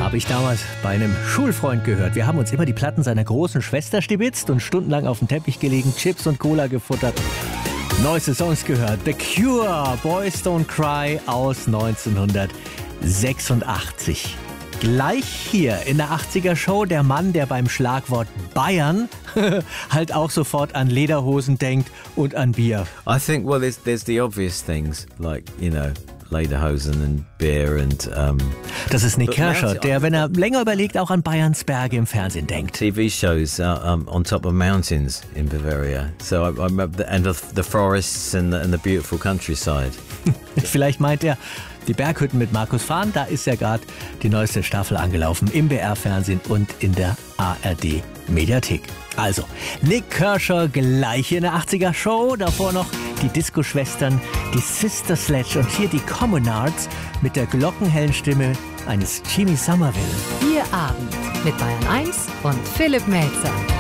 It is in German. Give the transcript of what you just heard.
habe ich damals bei einem Schulfreund gehört. Wir haben uns immer die Platten seiner großen Schwester stibitzt und stundenlang auf dem Teppich gelegen, Chips und Cola gefuttert. Neueste Songs gehört. The Cure, Boys Don't Cry aus 1986. Gleich hier in der 80er Show der Mann, der beim Schlagwort Bayern halt auch sofort an Lederhosen denkt und an Bier. I think, well, there's the obvious things, like, Lederhosen and beer and... Das ist Nick Kershaw, der, wenn er länger überlegt, auch an Bayerns Berge im Fernsehen denkt. TV-shows on top of mountains in Bavaria. So I remember the forests and the beautiful countryside. Vielleicht meint er die Berghütten mit Markus Fahn. Da ist ja gerade die neueste Staffel angelaufen im BR-Fernsehen und in der ARD-Mediathek. Also, Nick Kershaw gleich hier in der 80er Show. Davor noch die Disco-Schwestern, die Sister Sledge und hier die Communards mit der glockenhellen Stimme eines Jimmy Somerville. Ihr Abend mit Bayern 1 und Philipp Melzer.